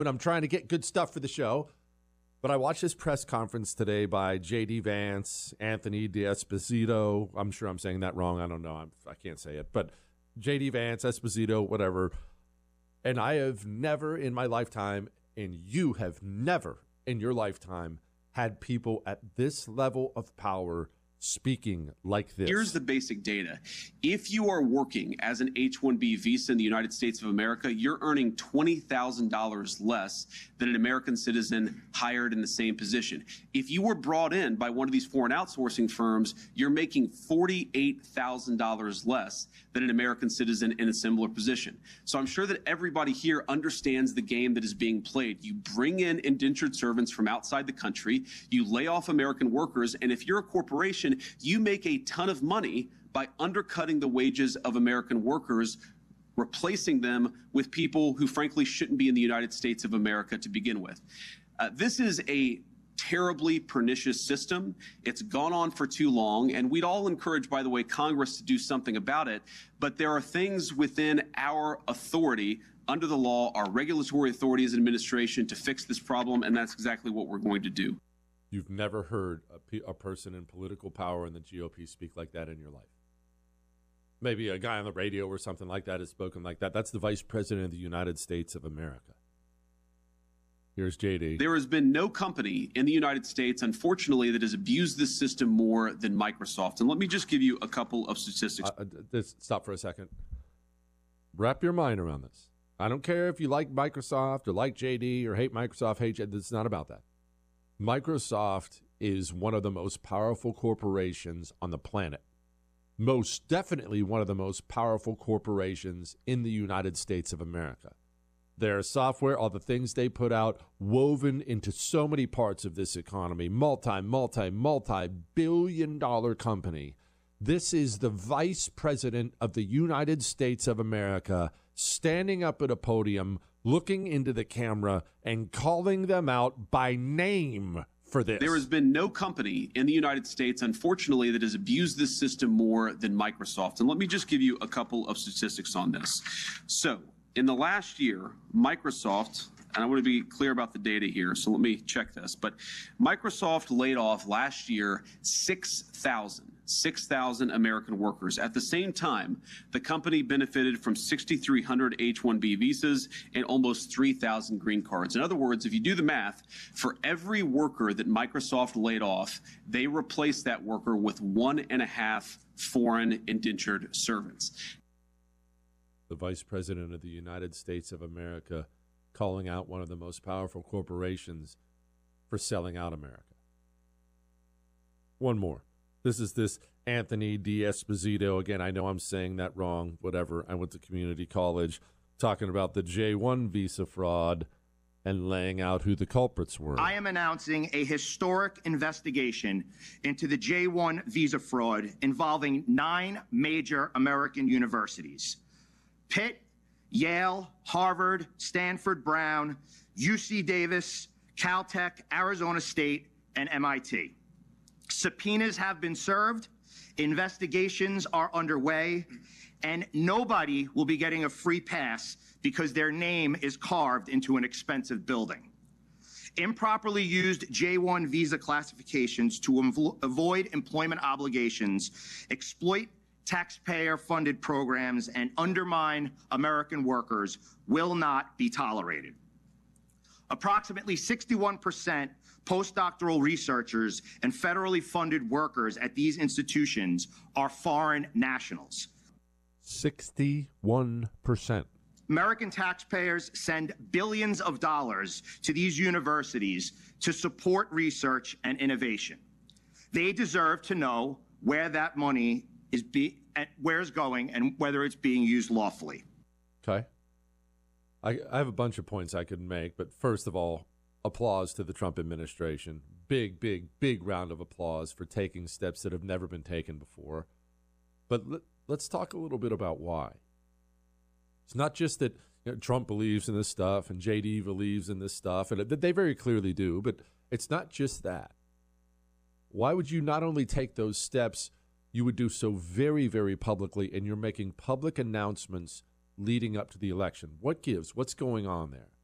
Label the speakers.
Speaker 1: but I'm trying to get good stuff for the show. But I watched this press conference today by J.D. Vance, Anthony D'Esposito. I'm sure I'm saying that wrong. I don't know. I can't say it. But J.D. Vance, Esposito, whatever. And I have never in my lifetime, and you have never in your lifetime, had people at this level of power speaking like this.
Speaker 2: Here's the basic data. If you are working as an H-1B visa in the United States of America, you're earning $20,000 less than an American citizen hired in the same position. If you were brought in by one of these foreign outsourcing firms, you're making $48,000 less than an American citizen in a similar position. So I'm sure that everybody here understands the game that is being played. You bring in indentured servants from outside the country, you lay off American workers, and if you're a corporation, you make a ton of money by undercutting the wages of American workers, replacing them with people who frankly shouldn't be in the United States of America to begin with. This is a terribly pernicious system. It's gone on for too long, and we'd all encourage, by the way, Congress to do something about it, but there are things within our authority under the law, our regulatory authority as an administration to fix this problem, and that's exactly what we're going to do.
Speaker 1: You've never heard a person in political power in the GOP speak like that in your life. Maybe a guy on the radio or something like that has spoken like that. That's the Vice President of the United States of America. Here's JD.
Speaker 2: There has been no company in the United States, unfortunately, that has abused this system more than Microsoft. And let me just give you a couple of statistics.
Speaker 1: Stop for a second. Wrap your mind around this. I don't care if you like Microsoft or like JD or hate Microsoft, hate JD. It's not about that. Microsoft is one of the most powerful corporations on the planet. Most definitely one of the most powerful corporations in the United States of America. Their software, all the things they put out, woven into so many parts of this economy, multi-billion-dollar company. This is the Vice President of the United States of America standing up at a podium, looking into the camera and calling them out by name for this.
Speaker 2: There has been no company in the United States, unfortunately, that has abused this system more than Microsoft. And let me just give you a couple of statistics on this. So in the last year, Microsoft, and I want to be clear about the data here, so let me check this, but Microsoft laid off last year 6,000 American workers. At the same time, the company benefited from 6,300 H-1B visas and almost 3,000 green cards. In other words, if you do the math, for every worker that Microsoft laid off, they replaced that worker with 1.5 foreign indentured servants.
Speaker 1: The Vice President of the United States of America calling out one of the most powerful corporations for selling out America. One more. This is this Anthony D'Esposito. Again, I know I'm saying that wrong, whatever. I went to community college, talking about the J-1 visa fraud and laying out who the culprits were.
Speaker 3: I am announcing a historic investigation into the J-1 visa fraud involving 9 major American universities: Pitt, Yale, Harvard, Stanford, Brown, UC Davis, Caltech, Arizona State, and MIT. Subpoenas have been served, investigations are underway, and nobody will be getting a free pass because their name is carved into an expensive building. Improperly used J-1 visa classifications to avoid employment obligations, exploit taxpayer-funded programs, and undermine American workers will not be tolerated. Approximately 61% postdoctoral researchers and federally funded workers at these institutions are foreign nationals.
Speaker 1: 61%.
Speaker 3: American taxpayers send billions of dollars to these universities to support research and innovation. They deserve to know where that money is where it's going and whether it's being used lawfully.
Speaker 1: Okay. I have a bunch of points I could make, but first of all, applause to the Trump administration. Big round of applause for taking steps that have never been taken before. But let's talk a little bit about why. It's not just that Trump believes in this stuff and JD believes in this stuff, and they very clearly do, but it's not just that. Why would you not only take those steps, you would do so very, very publicly, and you're making public announcements leading up to the election? What gives? What's going on there?